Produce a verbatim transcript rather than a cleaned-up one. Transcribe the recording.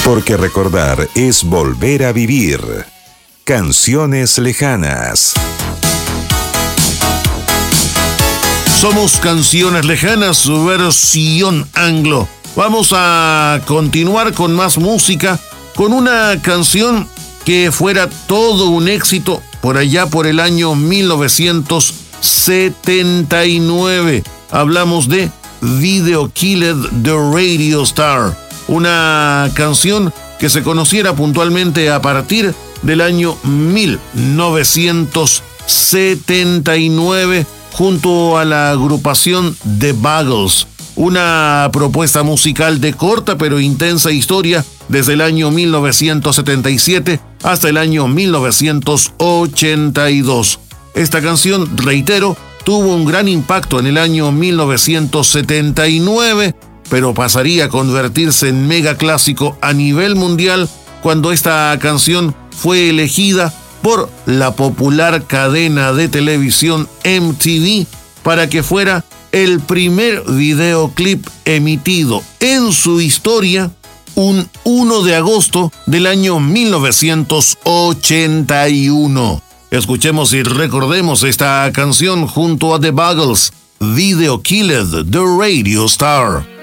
Porque recordar es volver a vivir. Canciones lejanas. Somos Canciones Lejanas, su versión anglo. Vamos a continuar con más música, con una canción que fuera todo un éxito por allá por el año mil novecientos setenta y nueve. Hablamos de Video Killed the Radio Star, una canción que se conociera puntualmente a partir del año mil novecientos setenta y nueve junto a la agrupación The Buggles, una propuesta musical de corta pero intensa historia desde el año mil novecientos setenta y siete hasta el año mil novecientos ochenta y dos. Esta canción, reitero, tuvo un gran impacto en el año mil novecientos setenta y nueve, pero pasaría a convertirse en mega clásico a nivel mundial cuando esta canción fue elegida por la popular cadena de televisión M T V para que fuera el primer videoclip emitido en su historia un primero de agosto del año mil novecientos ochenta y uno. Escuchemos y recordemos esta canción junto a The Buggles, Video Killed the Radio Star.